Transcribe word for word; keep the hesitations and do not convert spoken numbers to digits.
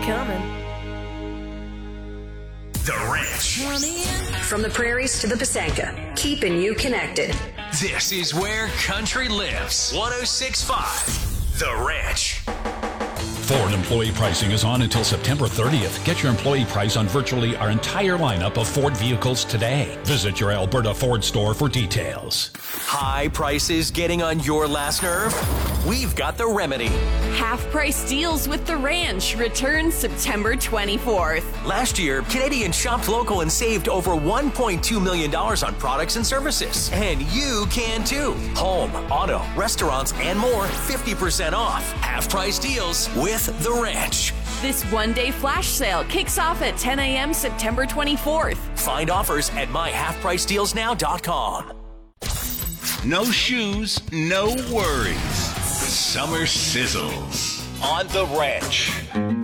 coming. The Ranch. From the prairies to the Pasanka, keeping you connected. This is where country lives. one oh six point five The Ranch. Ford employee pricing is on until September thirtieth. Get your employee price on virtually our entire lineup of Ford vehicles today. Visit your Alberta Ford store for details. High prices getting on your last nerve? We've got the remedy. Half-price deals with the Ranch returns September twenty-fourth. Last year, Canadians shopped local and saved over one point two million dollars on products and services. And you can too. Home, auto, restaurants, and more, fifty percent off. Half-price deals with the Ranch. This one-day flash sale kicks off at ten a.m. September twenty-fourth. Find offers at my half price deals now dot com. No shoes, no worries. Summer sizzles on The Ranch.